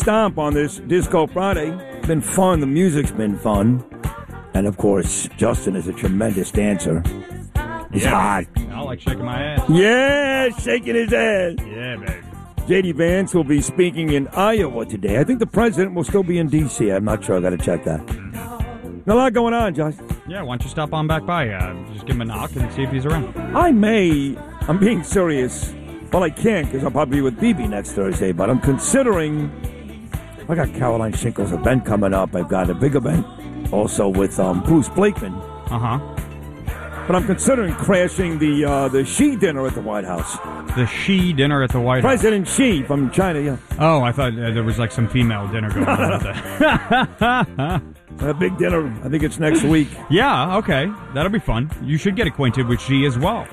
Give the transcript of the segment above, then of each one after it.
stomp on this Disco Friday. Been fun. The music's been fun. And, of course, Justin is a tremendous dancer. He's hot. I like shaking my ass. Yeah, shaking his ass. Yeah, baby. J.D. Vance will be speaking in Iowa today. I think the president will still be in D.C. I'm not sure. I got to check that. A lot going on, Josh. Yeah, why don't you stop on back by? Just give him a knock and see if he's around. I'm being serious. Well, I can't because I'll probably be with BB next Thursday, but I'm considering. I got Caroline Schinkel's event coming up. I've got a big event also with Bruce Blakeman. Uh-huh. But I'm considering crashing the Xi dinner at the White House. The Xi dinner at the White House. President Xi from China, yeah. Oh, I thought there was like some female dinner going on with that. A big dinner. I think it's next week. Yeah, okay. That'll be fun. You should get acquainted with Xi as well.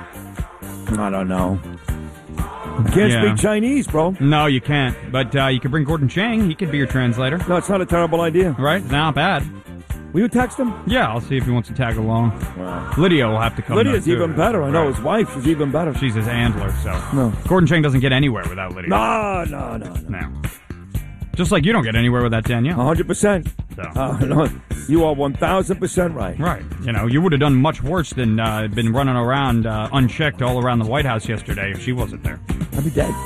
I don't know. Can't speak Chinese, bro. No, you can't. But you could bring Gordon Chang. He could be your translator. No, it's not a terrible idea. Right? Not bad. Will you text him? Yeah, I'll see if he wants to tag along. Wow. Lydia will have to come. Lydia's even better. I know his wife. She's even better. She's his handler, so. No. Gordon Chang doesn't get anywhere without Lydia. No. Just like you don't get anywhere without Danielle. 100%. So. No, you are 1,000% right. Right. You know, you would have done much worse than been running around unchecked all around the White House yesterday if she wasn't there. I'd be dead.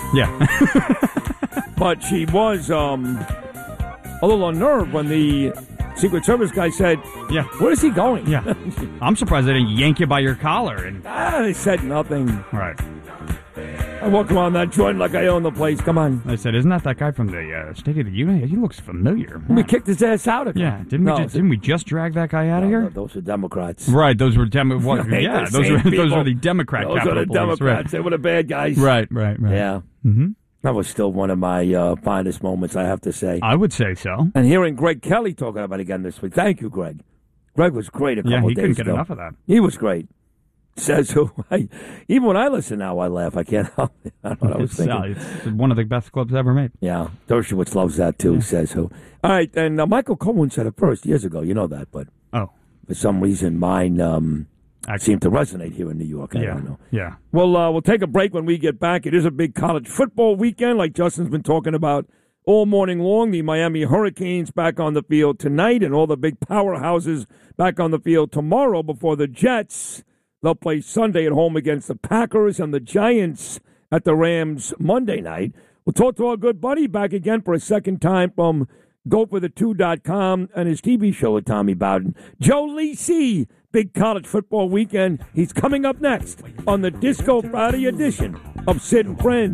Yeah. But she was a little unnerved when the Secret Service guy said, "Yeah, where is he going?" Yeah. I'm surprised they didn't yank you by your collar. And they said nothing. Right. I walk around that joint like I own the place. Come on. I said, "Isn't that guy from the State of the Union? He looks familiar." We kicked his ass out of it. Yeah, didn't we just drag that guy out of here? No, those are Democrats. Right, those were Democrats. Yeah, those were the Democrat Those Capitol are the Police. Democrats. Right. They were the bad guys. Right. Yeah. Mm-hmm. That was still one of my finest moments, I have to say. I would say so. And hearing Greg Kelly talking about it again this week. Thank you, Greg. Greg was great a couple days ago. Yeah, he couldn't get enough of that. He was great. Says who? Even when I listen now, I laugh. I can't help it. I don't know what I was thinking. It's one of the best clubs ever made. Yeah, Dershowitz loves that too, says who. All right, and Michael Cohen said it first years ago. You know that, but for some reason mine seemed to resonate here in New York. I don't know. Yeah. Well, we'll take a break when we get back. It is a big college football weekend, like Justin's been talking about all morning long. The Miami Hurricanes back on the field tonight, and all the big powerhouses back on the field tomorrow before the Jets. They'll play Sunday at home against the Packers, and the Giants at the Rams Monday night. We'll talk to our good buddy back again for a second time from GoForThe2.com and his TV show with Tommy Bowden. Joe Lisi, big college football weekend. He's coming up next on the Disco Friday edition of Sid and Friends.